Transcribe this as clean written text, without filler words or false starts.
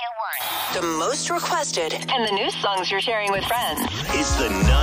The most requested and the new songs you're sharing with friends. It's the